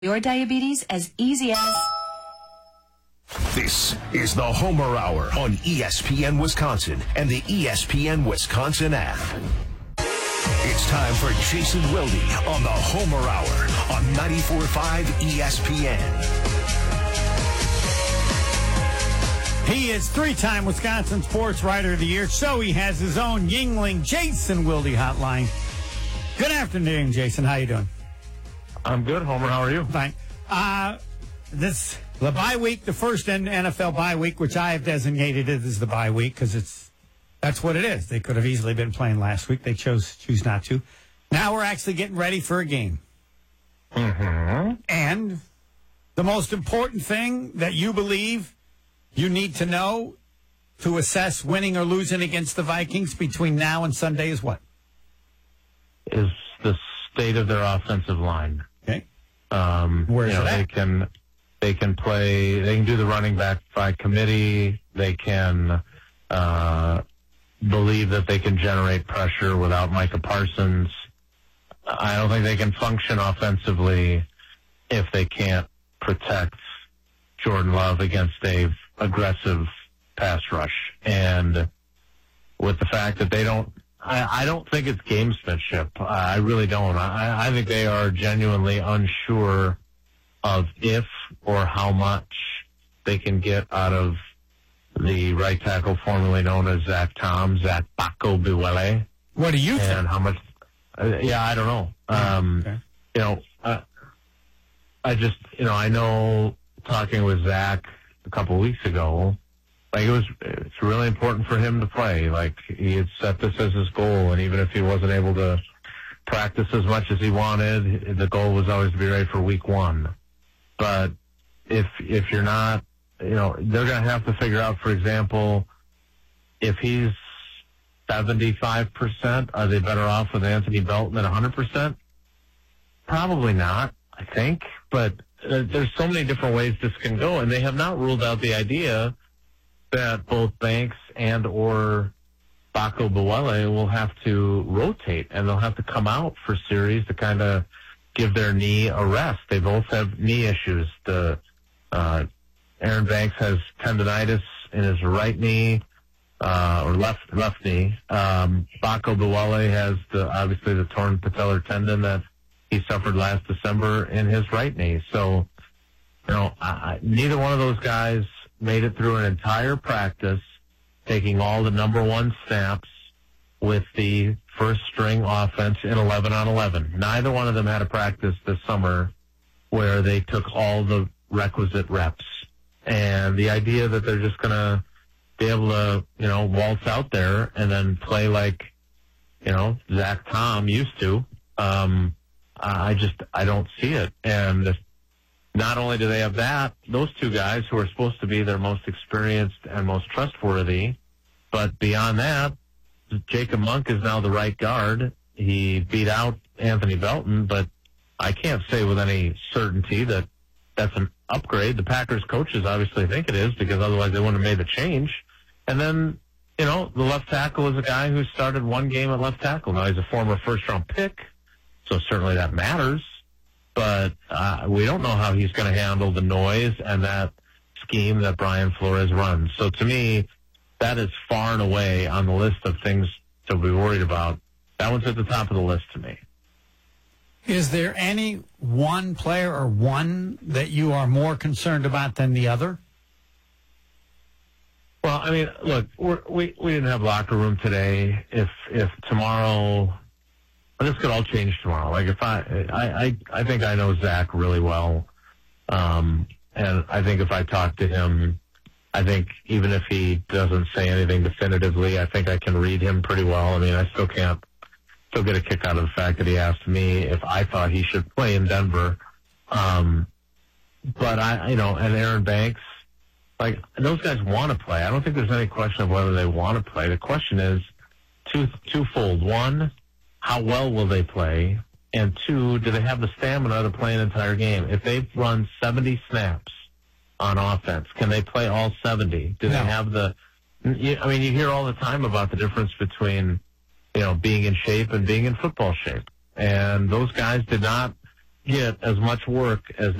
Your diabetes as easy as... This is the Homer Hour on ESPN Wisconsin and the ESPN Wisconsin app. It's time for Jason Wilde on the Homer Hour on 94.5 ESPN. He is three-time Wisconsin Sports Writer of the Year, so he has his own Yuengling Jason Wilde hotline. Good afternoon, Jason. How you doing? I'm good, Homer. How are you? Fine. The bye week, the first NFL bye week, which I have designated it as the bye week because that's what it is. They could have easily been playing last week. They choose not to. Now we're actually getting ready for a game. Mm-hmm. And the most important thing that you believe you need to know to assess winning or losing against the Vikings between now and Sunday is what? Is the state of their offensive line. Okay. Where is it at? They can play. They can do the running back by committee. They can believe that they can generate pressure without Micah Parsons. I don't think they can function offensively if they can't protect Jordan Love against a aggressive pass rush. And with the fact that they don't, I don't think it's gamesmanship. I really don't. I think they are genuinely unsure of if or how much they can get out of the right tackle formerly known as Zach Bako Buwele. What do you think? And how much, I don't know. Okay. I know talking with Zach a couple of weeks ago, it's really important for him to play. Like, he had set this as his goal, and even if he wasn't able to practice as much as he wanted, the goal was always to be ready for week one. But if you're not, they're going to have to figure out, for example, if he's 75%, are they better off with Anthony Belton at 100%? Probably not, I think. But there's so many different ways this can go, and they have not ruled out the idea that both Banks and or Bako Buwele will have to rotate, and they'll have to come out for series to kind of give their knee a rest. They both have knee issues. Aaron Banks has tendonitis in his right knee, or left knee. Bako Buwele has obviously the torn patellar tendon that he suffered last December in his right knee. So, neither one of those guys made it through an entire practice, taking all the number one snaps with the first string offense in 11-on-11. Neither one of them had a practice this summer where they took all the requisite reps. And the idea that they're just going to be able to, waltz out there and then play like, Zach Tom used to, I don't see it. And not only do they have that, those two guys who are supposed to be their most experienced and most trustworthy, but beyond that, Jacob Monk is now the right guard. He beat out Anthony Belton, but I can't say with any certainty that that's an upgrade. The Packers coaches obviously think it is, because otherwise they wouldn't have made the change. And then, the left tackle is a guy who started one game at left tackle. Now he's a former first-round pick, so certainly that matters. But we don't know how he's going to handle the noise and that scheme that Brian Flores runs. So to me, that is far and away on the list of things to be worried about. That one's at the top of the list to me. Is there any one player or one that you are more concerned about than the other? Well, look, we didn't have locker room today. If tomorrow, this could all change tomorrow. Like, if I think I know Zach really well, and I think if I talk to him, I think even if he doesn't say anything definitively, I think I can read him pretty well. I still get a kick out of the fact that he asked me if I thought he should play in Denver. But and Aaron Banks, those guys want to play. I don't think there's any question of whether they want to play. The question is twofold. One, how well will they play? And two, do they have the stamina to play an entire game? If they've run 70 snaps on offense, can they play all 70? Do they have you hear all the time about the difference between, being in shape and being in football shape. And those guys did not get as much work as